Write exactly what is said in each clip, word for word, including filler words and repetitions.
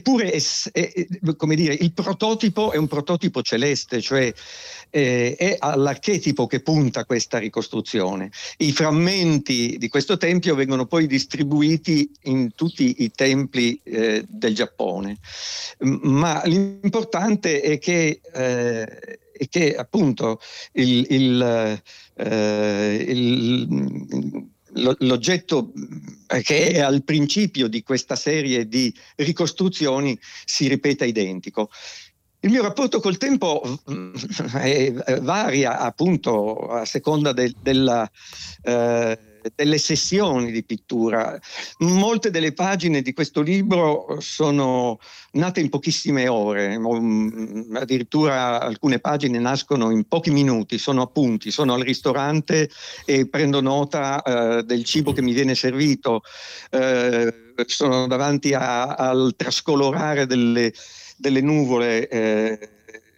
eppure è, è, è, come dire, il prototipo è un prototipo celeste, cioè eh, è all'archetipo che punta questa ricostruzione. I frammenti di questo tempio vengono poi distribuiti in tutti i templi eh, del Giappone, ma l'importante è che, eh, è che appunto il, il, eh, il l'oggetto che è al principio di questa serie di ricostruzioni si ripeta identico. Il mio rapporto col tempo eh, varia appunto a seconda del, della, eh, delle sessioni di pittura. Molte delle pagine di questo libro sono nate in pochissime ore, addirittura alcune pagine nascono in pochi minuti, sono appunti, sono al ristorante e prendo nota eh, del cibo che mi viene servito, eh, sono davanti a, al trascolorare delle delle nuvole eh,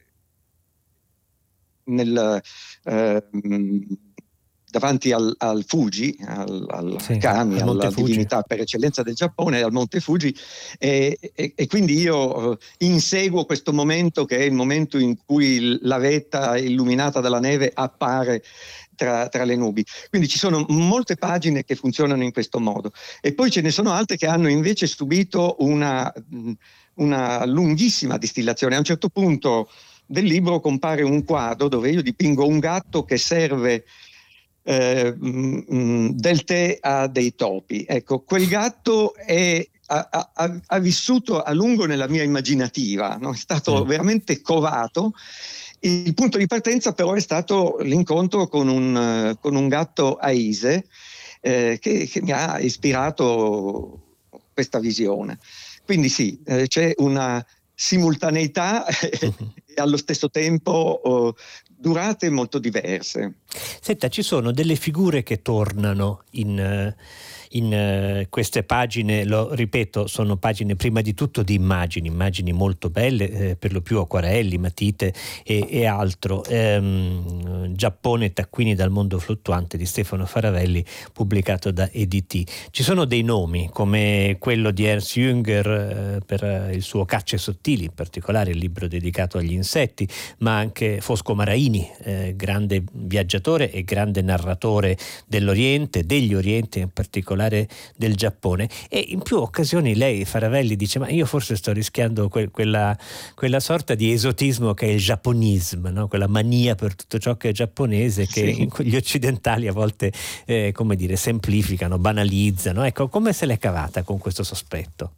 nel, eh, davanti al, al Fuji, al, al sì, Kami, al alla Fuji, divinità per eccellenza del Giappone, al Monte Fuji, e, e, e quindi io inseguo questo momento che è il momento in cui la vetta illuminata dalla neve appare Tra, tra le nubi. Quindi ci sono molte pagine che funzionano in questo modo e poi ce ne sono altre che hanno invece subito una, una lunghissima distillazione. A un certo punto del libro compare un quadro dove io dipingo un gatto che serve eh, mh, del tè a dei topi. Ecco, quel gatto è Ha, ha, ha vissuto a lungo nella mia immaginativa, no? È stato mm. veramente covato. Il punto di partenza però è stato l'incontro con un, con un gatto Aise eh, che, che mi ha ispirato questa visione. Quindi sì, eh, c'è una simultaneità e allo stesso tempo oh, durate molto diverse. Senta, ci sono delle figure che tornano in... in uh, queste pagine, lo ripeto, sono pagine prima di tutto di immagini, immagini molto belle, eh, per lo più acquarelli, matite e, e altro. Ehm, Giappone, taccuini dal mondo fluttuante di Stefano Faravelli, pubblicato da E D T. Ci sono dei nomi come quello di Ernst Jünger eh, per il suo Cacce sottili, in particolare il libro dedicato agli insetti, ma anche Fosco Maraini, eh, grande viaggiatore e grande narratore dell'Oriente, degli Orienti in particolare del Giappone. E in più occasioni lei, Faravelli, dice: ma io forse sto rischiando que- quella, quella sorta di esotismo che è il giapponismo, no? Quella mania per tutto ciò che è giapponese che sì. in, gli occidentali a volte eh, come dire, semplificano, banalizzano. Ecco, come se l'è cavata con questo sospetto?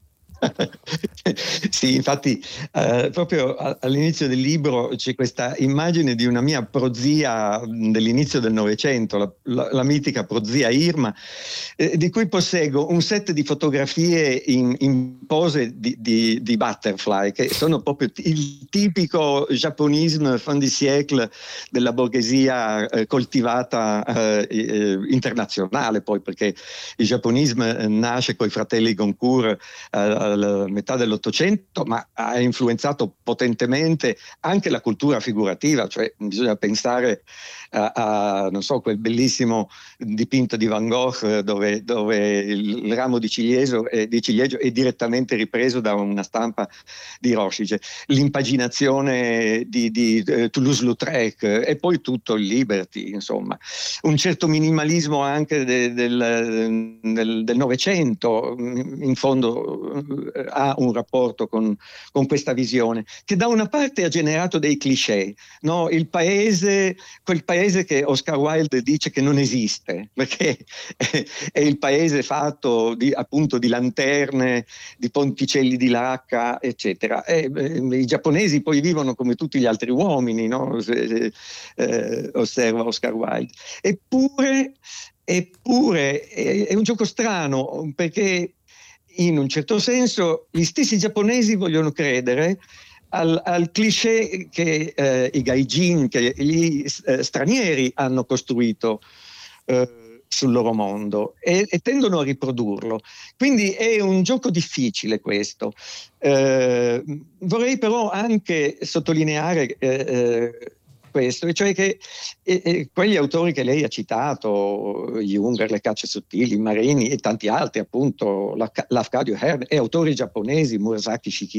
Sì, infatti eh, proprio all'inizio del libro c'è questa immagine di una mia prozia dell'inizio del Novecento, la, la, la mitica prozia Irma, eh, di cui posseggo un set di fotografie in, in pose di, di, di butterfly, che sono proprio il tipico giapponisme fin du siècle della borghesia eh, coltivata eh, eh, internazionale, poi perché il giapponisme nasce coi fratelli Goncourt eh, alla metà dell'Ottocento, ma ha influenzato potentemente anche la cultura figurativa, cioè bisogna pensare a, a non so, quel bellissimo dipinto di Van Gogh dove, dove il ramo di ciliegio, è, di ciliegio è direttamente ripreso da una stampa di Rothschild, l'impaginazione di, di Toulouse-Lautrec e poi tutto il Liberty, insomma, un certo minimalismo anche de, del, del, del Novecento, in fondo ha un rapporto con, con questa visione che da una parte ha generato dei cliché, no? Il paese, quel paese che Oscar Wilde dice che non esiste, perché è, è il paese fatto di, appunto di lanterne, di ponticelli di lacca, eccetera. E, eh, i giapponesi poi vivono come tutti gli altri uomini, no? Se, eh, osserva Oscar Wilde. Eppure, eppure è, è un gioco strano, perché in un certo senso gli stessi giapponesi vogliono credere al, al cliché che eh, i gaijin, che gli eh, stranieri hanno costruito eh, sul loro mondo e, e tendono a riprodurlo. Quindi è un gioco difficile questo. Eh, vorrei però anche sottolineare eh, eh, questo, e cioè che eh, eh, quegli autori che lei ha citato, Junger, Le Cacce sottili, Marini e tanti altri, appunto Lafcadio Hearn, e autori giapponesi, Murasaki Shikibu,